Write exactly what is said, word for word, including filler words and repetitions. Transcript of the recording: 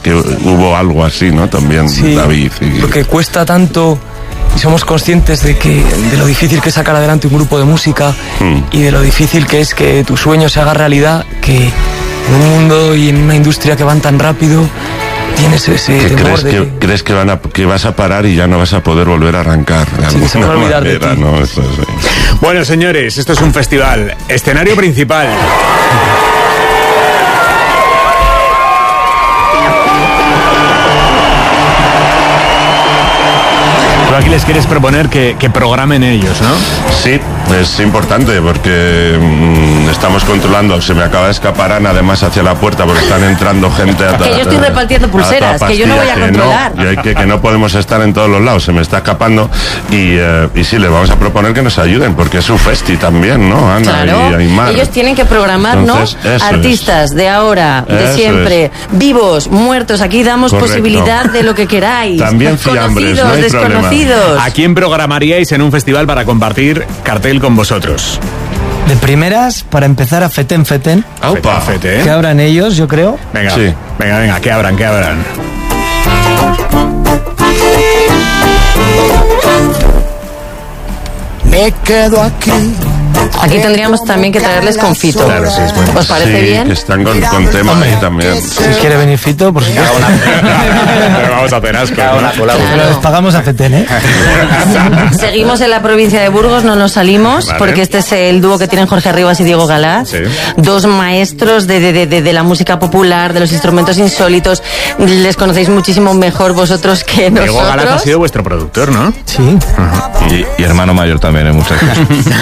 que hubo algo así, ¿no? También, sí, David. Y... porque cuesta tanto y somos conscientes de que de lo difícil que es sacar adelante un grupo de música mm. y de lo difícil que es que tu sueño se haga realidad, que en un mundo y en una industria que van tan rápido tienes ese ¿Que temor crees de que, que... crees que, van a, que vas a parar y ya no vas a poder volver a arrancar de sí, se alguna va a olvidar manera, de ti. ¿no? Eso es, sí. Bueno, señores, esto es un festival. Escenario principal. Tú aquí les quieres proponer que, que programen ellos, ¿no? Sí, es importante porque mmm, estamos controlando. Se me acaba de escapar Ana además hacia la puerta porque están entrando gente a que yo estoy repartiendo pulseras, que yo no voy a controlar. Que no, y hay que, que no podemos estar en todos los lados, se me está escapando. Y, uh, y sí, les vamos a proponer que nos ayuden porque es su festi también, ¿no, Ana? Claro, y Aymar. Ellos tienen que programar, Entonces, ¿no? Artistas es. de ahora, de eso siempre, es. Vivos, muertos. Aquí damos Correcto. Posibilidad de lo que queráis. También fiambres, conocidos, no hay desconocidos. ¿A quién programaríais en un festival para compartir cartel con vosotros? De primeras, para empezar, a Feten Feten. Aupa. Fete, ¿eh? Que abran ellos, yo creo. Venga, sí. venga, venga, que abran, que abran. Me quedo aquí. Aquí tendríamos también que traerles con Fito. Claro, sí, es bueno. ¿Os parece Sí, bien? que están con, con tema Hombre, ahí también. Si quiere venir Fito, por supuesto. Pero vamos a hacer asco, ¿no? Claro. Pero les pagamos a Feten, ¿eh? Seguimos en la provincia de Burgos, no nos salimos, Vale. porque este es el dúo que tienen Jorge Arribas y Diego Galás. Sí. Dos maestros de, de, de, de la música popular, de los instrumentos insólitos. Les conocéis muchísimo mejor vosotros que nosotros. Diego Galaz ha sido vuestro productor, ¿no? Sí. Y, y hermano mayor también en muchas cosas.